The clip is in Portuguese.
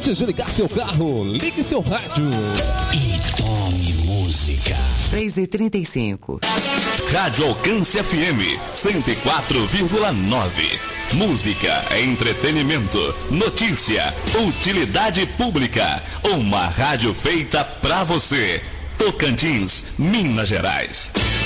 Antes de ligar seu carro, ligue seu rádio. E tome música. 3h35. Rádio Alcance FM 104,9. Música, entretenimento, notícia, utilidade pública. Uma rádio feita pra você. Tocantins, Minas Gerais.